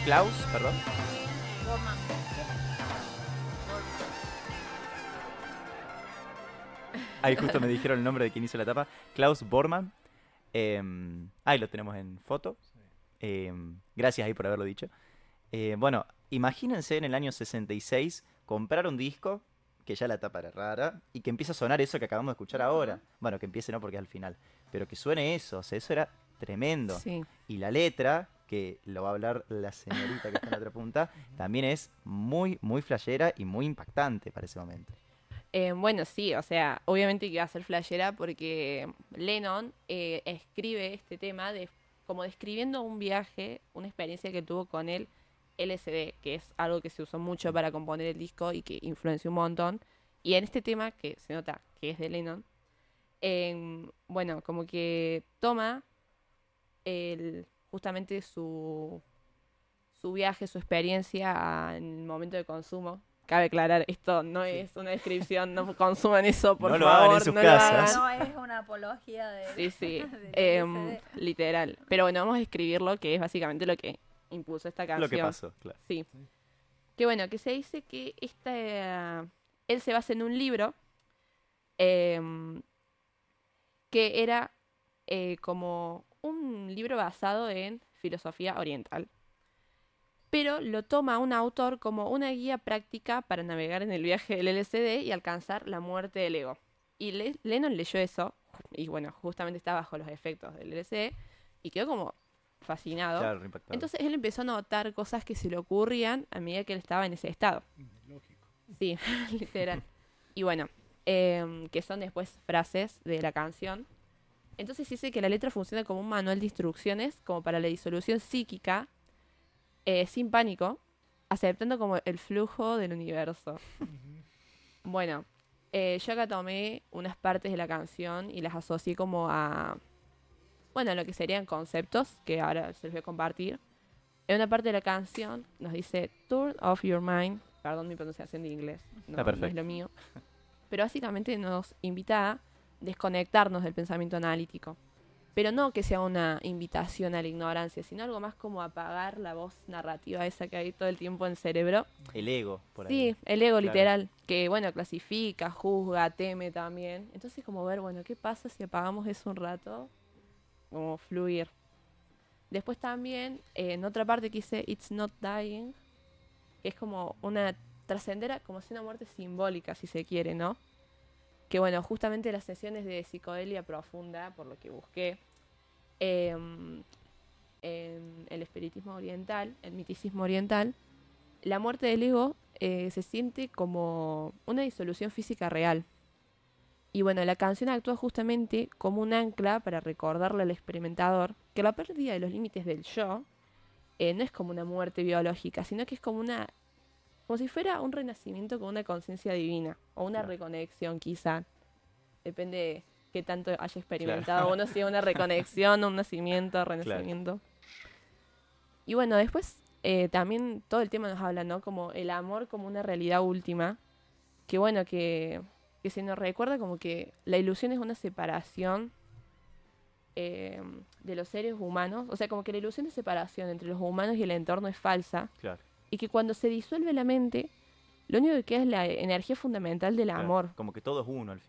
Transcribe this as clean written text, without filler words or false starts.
Klaus, perdón. Borman. Ahí justo me dijeron el nombre de quien hizo la tapa. Klaus Bormann. Ahí lo tenemos en foto. Gracias ahí por haberlo dicho. Bueno, imagínense en el año 66 comprar un disco, que ya la tapa era rara, y que empieza a sonar eso que acabamos de escuchar ahora. Bueno, que empiece no porque es al final, pero que suene eso, o sea, eso era tremendo. Sí. Y la letra, que lo va a hablar la señorita que está en la otra punta, también es muy, muy flashera y muy impactante para ese momento. Bueno, sí, o sea, obviamente que iba a ser flashera porque Lennon escribe este tema como describiendo un viaje, una experiencia que tuvo con el LSD, que es algo que se usó mucho para componer el disco y que influenció un montón. Y en este tema, que se nota que es de Lennon, bueno, como que toma justamente su viaje, su experiencia en el momento de consumo. Cabe aclarar, esto no es una descripción, no consuman eso, por No lo favor. hagan en sus no lo casas. hagan. No es una apología de... Sí, sí, del LSD. literal. Pero bueno, vamos a escribirlo, que es básicamente lo que impulsó esta canción. Lo que pasó, claro. Sí. Que bueno, que se dice que él se basa en un libro em, que era como un libro basado en filosofía oriental. Pero lo toma un autor como una guía práctica para navegar en el viaje del LSD y alcanzar la muerte del ego. Y Lennon leyó eso, y bueno, justamente está bajo los efectos del LSD, y quedó como fascinado. Claro, impactado. Entonces él empezó a notar cosas que se le ocurrían a medida que él estaba en ese estado. Lógico. Sí, literal. Y bueno, que son después frases de la canción. Entonces dice que la letra funciona como un manual de instrucciones como para la disolución psíquica, sin pánico, aceptando como el flujo del universo. Bueno, yo acá tomé unas partes de la canción y las asocié como a, bueno, lo que serían conceptos, que ahora se los voy a compartir. En una parte de la canción nos dice, turn off your mind. Perdón mi pronunciación de inglés, no, Está perfecto. no es lo mío. Pero básicamente nos invita a desconectarnos del pensamiento analítico. Pero no que sea una invitación a la ignorancia, sino algo más como apagar la voz narrativa esa que hay todo el tiempo en el cerebro. El ego, por ahí. Sí, el ego Claro. literal, que bueno, clasifica, juzga, teme también. Entonces como ver, bueno, ¿qué pasa si apagamos eso un rato? Como fluir. Después también, en otra parte que dice It's Not Dying, que es como una trascendera, como si una muerte simbólica, si se quiere, ¿no? Que bueno, justamente las sesiones de psicodelia profunda, por lo que busqué, en el espiritismo oriental, el miticismo oriental, la muerte del ego se siente como una disolución física real. Y bueno, la canción actúa justamente como un ancla para recordarle al experimentador que la pérdida de los límites del yo no es como una muerte biológica, sino que es como si fuera un renacimiento con una conciencia divina, o una Claro. reconexión quizá. Depende de qué tanto haya experimentado Claro. uno, si es una reconexión, un nacimiento, renacimiento. Y bueno, después también todo el tema nos habla, ¿no? Como el amor como una realidad última, que bueno, que se nos recuerda como que la ilusión es una separación de los seres humanos, o sea, como que la ilusión de separación entre los humanos y el entorno es falsa, Claro. y que cuando se disuelve la mente, lo único que queda es la energía fundamental del Claro. amor. Como que todo es uno al